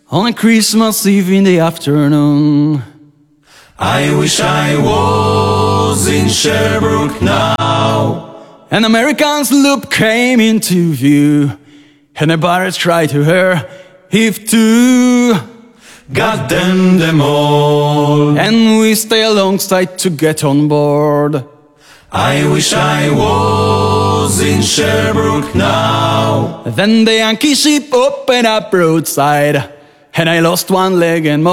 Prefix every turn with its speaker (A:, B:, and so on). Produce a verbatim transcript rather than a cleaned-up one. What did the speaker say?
A: on a Christmas Eve in the afternoon.
B: I wish I was in Sherbrooke now.
A: An American sloop came into view, and a pirate cried to her, heave to.
B: God damn them all.
A: And we stay alongside to get on board.
B: I wish I was in Sherbrooke now.
A: Then the Yankee ship opened up broadside, and I lost one leg and more.